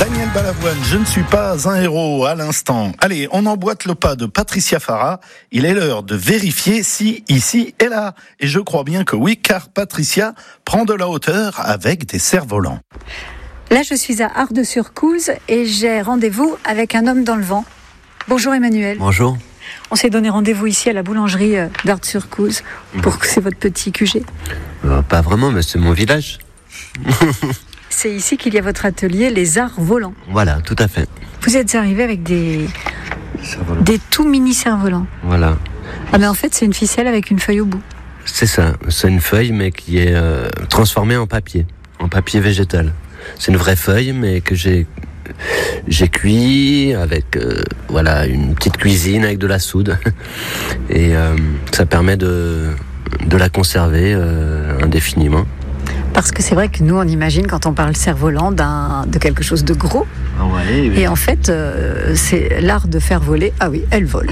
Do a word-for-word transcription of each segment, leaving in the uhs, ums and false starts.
Daniel Balavoine, je ne suis pas un héros à l'instant. Allez, on emboîte le pas de Patricia Farah. Il est l'heure de vérifier si ici et là. Et je crois bien que oui, car Patricia prend de la hauteur avec des cerfs-volants. Là, je suis à Ars-de-sur-Couze et j'ai rendez-vous avec un homme dans le vent. Bonjour Emmanuel. Bonjour. On s'est donné rendez-vous ici à la boulangerie d'Ars-sur-Couze pour que c'est votre petit Q G. Euh, pas vraiment, mais c'est mon village. C'est ici qu'il y a votre atelier, les arts volants. Voilà, tout à fait. Vous êtes arrivé avec des, Cerf-volant. des tout mini cerfs-volants. Voilà. Ah mais en fait, c'est une ficelle avec une feuille au bout. C'est ça, c'est une feuille, mais qui est euh, transformée en papier, en papier végétal. C'est une vraie feuille, mais que j'ai j'ai cuit avec euh, voilà une petite cuisine avec de la soude, et euh, ça permet de de la conserver euh, indéfiniment. Parce que c'est vrai que nous, on imagine quand on parle cerf-volant d'un, de quelque chose de gros. Ah ouais, oui. Et en fait, euh, c'est l'art de faire voler. Ah oui, elle vole.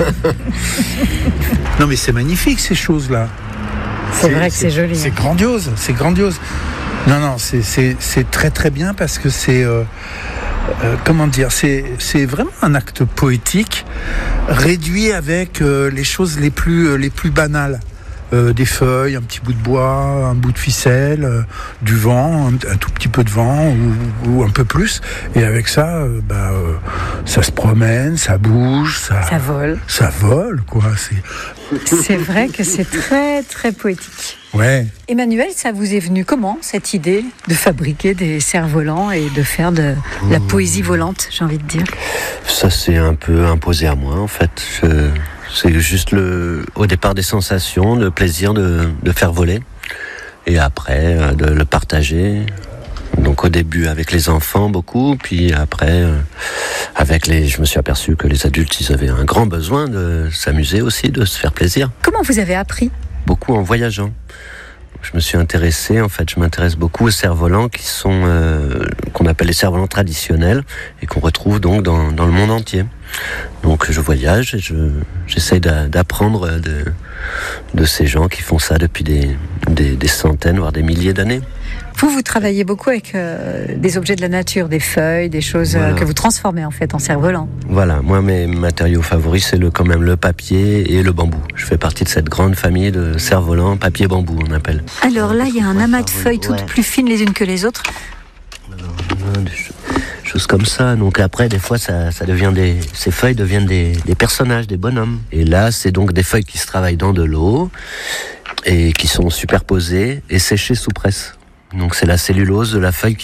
Non mais c'est magnifique ces choses-là. C'est, c'est vrai que c'est, c'est joli. C'est hein. grandiose, c'est grandiose. Non, non, c'est, c'est, c'est très très bien parce que c'est... Euh, euh, comment dire, c'est, c'est vraiment un acte poétique réduit avec euh, les choses les plus, euh, les plus banales. Euh, des feuilles, un petit bout de bois, un bout de ficelle, euh, du vent, un, un tout petit peu de vent ou, ou un peu plus. Et avec ça, euh, bah, euh, ça se promène, ça bouge, ça, ça vole. Ça vole, quoi. C'est... c'est vrai que c'est très très poétique. Ouais. Emmanuel, ça vous est venu comment, cette idée de fabriquer des cerfs-volants et de faire de la poésie volante, j'ai envie de dire? Ça s'est un peu imposé à moi, en fait. Je... C'est juste le, au départ des sensations, le plaisir de, de faire voler. Et après, de le partager. Donc au début avec les enfants beaucoup, puis après avec les, je me suis aperçu que les adultes, ils avaient un grand besoin de s'amuser aussi, de se faire plaisir. Comment vous avez appris? Beaucoup en voyageant. Je me suis intéressé, en fait, je m'intéresse beaucoup aux cerfs-volants qui sont, euh, qu'on appelle les cerfs-volants traditionnels et qu'on retrouve donc dans, dans le monde entier. Donc je voyage et je, j'essaye d'apprendre de, de ces gens qui font ça depuis des, des, des centaines, voire des milliers d'années. Vous, vous travaillez beaucoup avec euh, des objets de la nature, des feuilles, des choses voilà. euh, que vous transformez en fait en cerfs-volants. Voilà, moi mes matériaux favoris c'est le, quand même le papier et le bambou. Je fais partie de cette grande famille de cerfs-volants, papier-bambou on appelle. Alors là, il y a un amas de feuilles toutes ouais. plus fines les unes que les autres. Alors, des choses comme ça. Donc après, des fois, ça, ça devient des, ces feuilles deviennent des, des personnages, des bonhommes. Et là, c'est donc des feuilles qui se travaillent dans de l'eau et qui sont superposées et séchées sous presse. Donc c'est la cellulose de la feuille qui